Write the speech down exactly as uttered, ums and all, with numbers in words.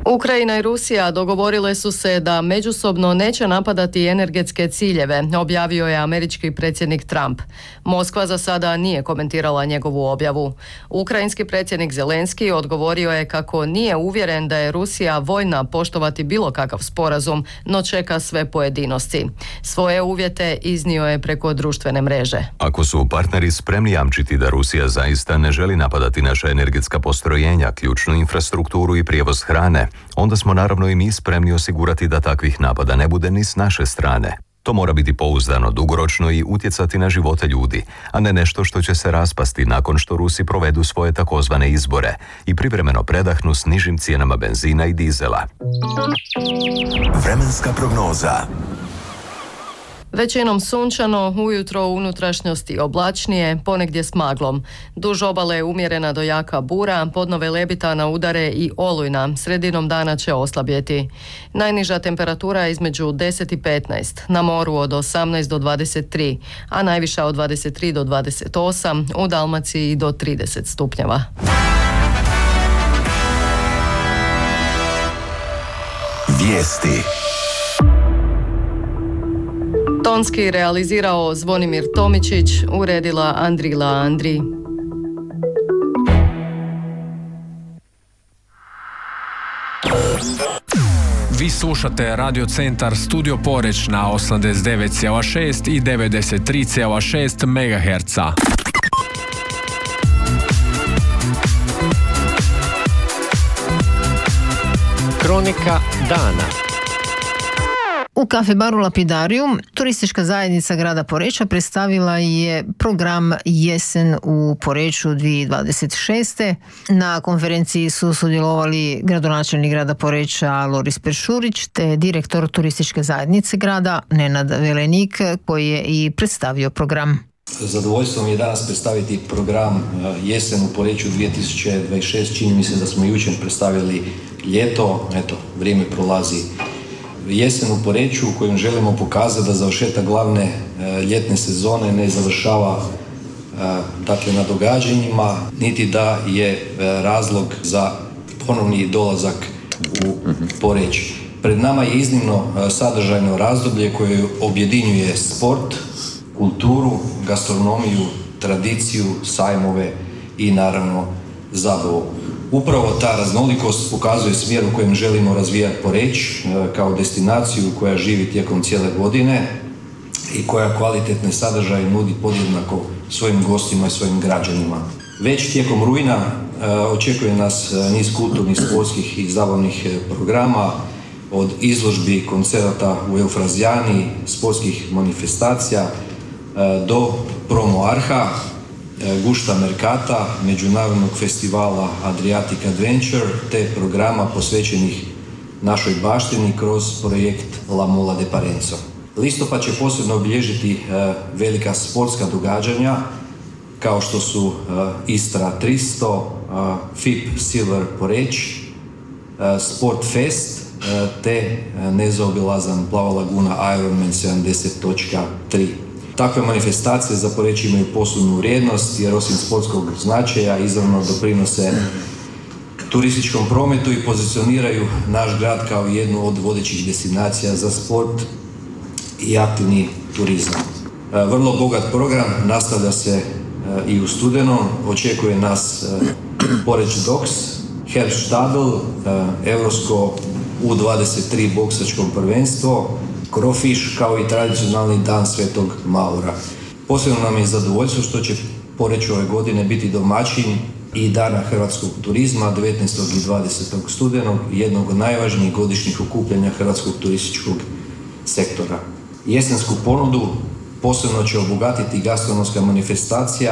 Ukrajina i Rusija dogovorile su se da međusobno neće napadati energetske ciljeve, objavio je američki predsjednik Trump. Moskva za sada nije komentirala njegovu objavu. Ukrajinski predsjednik Zelenski odgovorio je kako nije uvjeren da je Rusija voljna poštovati bilo kakav sporazum, no čeka sve pojedinosti. Svoje uvjete iznio je preko društvene mreže. Ako su partneri spremni jamčiti da Rusija zaista ne želi napadati naša energetska postrojenja, ključnu infrastrukturu i prijevoz hrane, onda smo naravno i mi spremni osigurati da takvih napada ne bude ni s naše strane. To mora biti pouzdano dugoročno i utjecati na živote ljudi, a ne nešto što će se raspasti nakon što Rusi provedu svoje takozvane izbore i privremeno predahnu s nižim cijenama benzina i dizela. Vremenska prognoza. Većinom sunčano, ujutro u unutrašnjosti oblačnije, ponegdje s maglom. Duž obale umjerena do jaka bura, podnove lebitana udare i olujna, sredinom dana će oslabjeti. Najniža temperatura između deset i petnaest, na moru od osamnaest do dvadeset tri, a najviša od dvadeset tri do dvadeset osam, u Dalmaciji do trideset stupnjeva. Vijesti. Tonski realizirao Zvonimir Tomičić, uredila Andrila Andri. Vi slušate Radio Centar Studio Poreć na osamdeset devet zarez šest i devedeset tri zarez šest megaherca. Kronika dana. U kafe baru Lapidarium turistička zajednica grada Poreča predstavila je program Jesen u Poreču dvije tisuće dvadeset šeste. Na konferenciji su sudjelovali gradonačelnik grada Poreča Loris Peršurić te direktor turističke zajednice grada Nenad Velenik, koji je i predstavio program. Zadovoljstvo mi je danas predstaviti program Jesen u Poreču dvije tisuće dvadeset šeste. Čini mi se da smo jučer predstavili ljeto, eto, vrijeme prolazi. Jesen u Poreču u kojem želimo pokazati da završetak glavne e, ljetne sezone ne završava e, dakle na događanjima, niti da je e, razlog za ponovni dolazak u Poreč. Pred nama je iznimno e, sadržajno razdoblje koje objedinjuje sport, kulturu, gastronomiju, tradiciju, sajmove i naravno zabavu. Upravo ta raznolikost pokazuje smjer u kojem želimo razvijati Poreč kao destinaciju koja živi tijekom cijele godine i koja kvalitetne sadržaje nudi podjednako svojim gostima i svojim građanima. Već tijekom rujna očekuje nas niz kulturnih, sportskih i zabavnih programa, od izložbi, koncerata u Eufrazijani, sportskih manifestacija do promo arha, gušta Merkata, međunarodnog festivala Adriatic Adventure te programa posvećenih našoj baštini kroz projekt La Mula de Parenzo. Listopad će posebno obilježiti uh, velika sportska događanja kao što su uh, Istra tristo, uh, F I P Silver Poreč, uh, Sport Fest uh, te uh, nezaobilazan Plava laguna Ironman sedamdeset tri. Takve manifestacije za Poreč imaju posebnu vrijednost jer osim sportskog značaja izravno doprinose turističkom prometu i pozicioniraju naš grad kao jednu od vodećih destinacija za sport i aktivni turizam. Vrlo bogat program nastavlja se i u studenom. Očekuje nas Poreč Doks, Herbstadel, Europsko U dvadeset tri boksačko prvenstvo, Krofiš kao i tradicionalni dan Svetog Maura. Posebno nam je zadovoljstvo što će Poreč ove godine biti domaćin i Dana hrvatskog turizma devetnaestog i dvadesetog studenog, jednog od najvažnijih godišnjih okupljanja hrvatskog turističkog sektora. Jesensku ponudu posebno će obogatiti gastronomska manifestacija